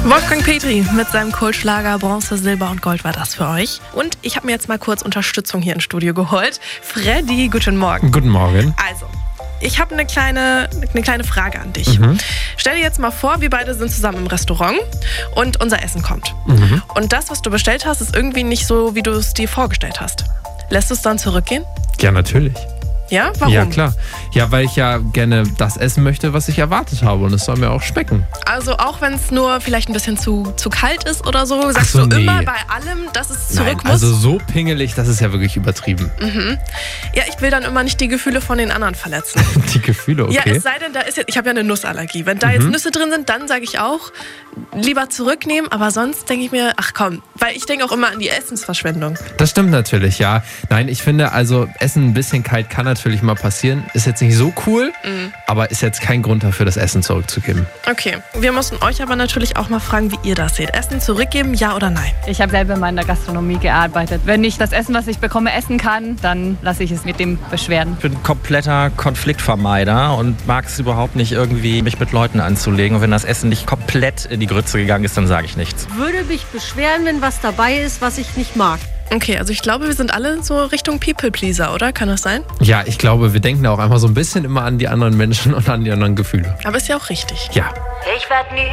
Wolfgang Petri mit seinem Kultschlager Bronze, Silber und Gold war das für euch. Und ich habe mir jetzt mal kurz Unterstützung hier ins Studio geholt. Freddy, guten Morgen. Guten Morgen. Also, ich habe eine kleine Frage an dich. Stell dir jetzt mal vor, wir beide sind zusammen im Restaurant und unser Essen kommt. Und das, was du bestellt hast, ist irgendwie nicht so, wie du es dir vorgestellt hast. Lässt du es dann zurückgehen? Ja, natürlich. Ja, warum? Ja, klar. Ja, weil ich ja gerne das essen möchte, was ich erwartet habe. Und es soll mir auch schmecken. Also auch wenn es nur vielleicht ein bisschen zu kalt ist oder so, sagst so, du nee. immer bei allem, dass es zurück Nein, muss? also so pingelig, das ist ja wirklich übertrieben. Ja, ich will dann immer nicht die Gefühle von den anderen verletzen. Die Gefühle, okay. Ja, es sei denn, da ist jetzt, ich habe ja eine Nussallergie. Wenn da jetzt Nüsse drin sind, dann sage ich auch, lieber zurücknehmen. Aber sonst denke ich mir, ach komm, weil ich denke auch immer an die Essensverschwendung. Das stimmt natürlich, ja. Nein, ich finde, also Essen ein bisschen kalt kann natürlich mal passieren. Ist jetzt nicht so cool, aber ist jetzt kein Grund dafür, das Essen zurückzugeben. Okay, wir mussten euch aber natürlich auch mal fragen, wie ihr das seht. Essen zurückgeben, ja oder nein? Ich habe selber mal in der Gastronomie gearbeitet. Wenn ich das Essen, was ich bekomme, essen kann, dann lasse ich es mit dem beschweren. Ich bin kompletter Konfliktvermeider und mag es überhaupt nicht, irgendwie mich mit Leuten anzulegen. Und wenn das Essen nicht komplett in die Grütze gegangen ist, dann sage ich nichts. Würde mich beschweren, wenn was dabei ist, was ich nicht mag. Okay, also ich glaube, wir sind alle so Richtung People-Pleaser, oder? Kann das sein? Ja, ich glaube, wir denken auch einfach so ein bisschen immer an die anderen Menschen und an die anderen Gefühle. Aber ist ja auch richtig. Ja. Ich werd nie